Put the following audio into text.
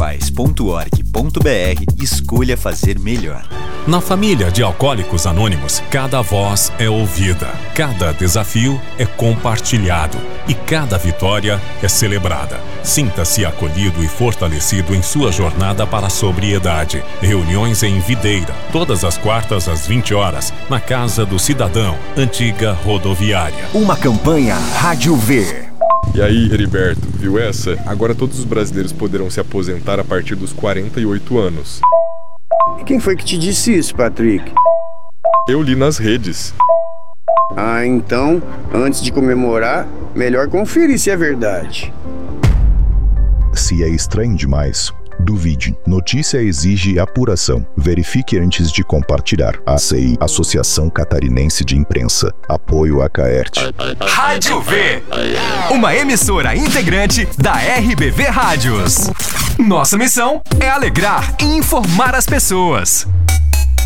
faz.org.br e escolha fazer melhor. Na família de Alcoólicos Anônimos, cada voz é ouvida, cada desafio é compartilhado e cada vitória é celebrada. Sinta-se acolhido e fortalecido em sua jornada para a sobriedade. Reuniões em Videira, todas as quartas às 20 horas, na Casa do Cidadão, antiga rodoviária. Uma campanha Rádio V. E aí, Heriberto, viu essa? Agora todos os brasileiros poderão se aposentar a partir dos 48 anos. E quem foi que te disse isso, Patrick? Eu li nas redes. Ah, então, antes de comemorar, melhor conferir se é verdade. Se é estranho demais, duvide. Notícia exige apuração. Verifique antes de compartilhar. ACI, Associação Catarinense de Imprensa. Apoio a Caerte. Rádio V. Uma emissora integrante da RBV Rádios. Nossa missão é alegrar e informar as pessoas.